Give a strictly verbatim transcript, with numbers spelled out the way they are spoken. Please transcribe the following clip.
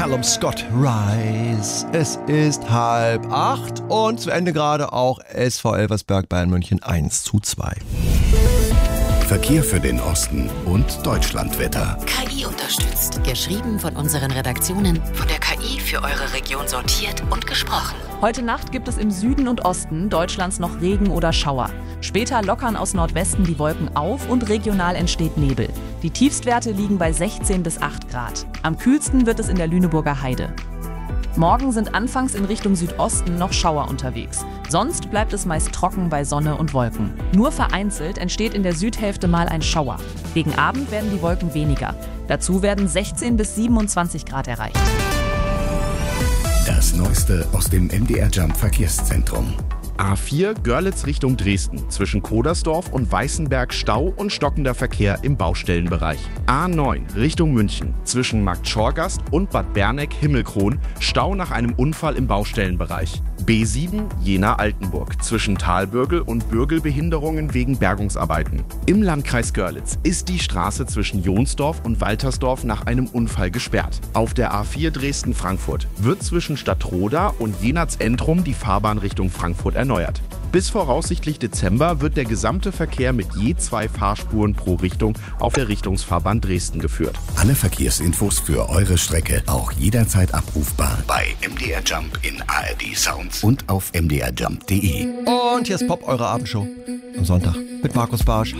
Callum Scott, Rise. Es ist halb acht und zu Ende gerade auch S V Elversberg Bayern München eins zu zwei. Verkehr für den Osten und Deutschlandwetter. K I unterstützt. Geschrieben von unseren Redaktionen, von der K I für eure Region sortiert und gesprochen. Heute Nacht gibt es im Süden und Osten Deutschlands noch Regen oder Schauer. Später lockern aus Nordwesten die Wolken auf und regional entsteht Nebel. Die Tiefstwerte liegen bei sechzehn bis acht Grad. Am kühlsten wird es in der Lüneburger Heide. Morgen sind anfangs in Richtung Südosten noch Schauer unterwegs. Sonst bleibt es meist trocken bei Sonne und Wolken. Nur vereinzelt entsteht in der Südhälfte mal ein Schauer. Gegen Abend werden die Wolken weniger. Dazu werden sechzehn bis siebenundzwanzig Grad erreicht. Das Neueste aus dem M D R Jump Verkehrszentrum. A vier Görlitz Richtung Dresden. Zwischen Kodersdorf und Weißenberg Stau und stockender Verkehr im Baustellenbereich. A neun Richtung München. Zwischen Markt Schorgast und Bad Berneck-Himmelkron Stau nach einem Unfall im Baustellenbereich. B sieben Jena-Altenburg. Zwischen Talbürgel und Bürgelbehinderungen wegen Bergungsarbeiten. Im Landkreis Görlitz ist die Straße zwischen Jonsdorf und Waltersdorf nach einem Unfall gesperrt. Auf der A vier Dresden-Frankfurt wird zwischen Stadtroda und Jenatz-Entrum die Fahrbahn Richtung Frankfurt erneuert. Bis voraussichtlich Dezember wird der gesamte Verkehr mit je zwei Fahrspuren pro Richtung auf der Richtungsfahrbahn Dresden geführt. Alle Verkehrsinfos für eure Strecke auch jederzeit abrufbar bei M D R Jump in A R D Sounds und auf m d r jump punkt d e. Und hier ist Pop, eure Abendshow am Sonntag mit Markus Barsch.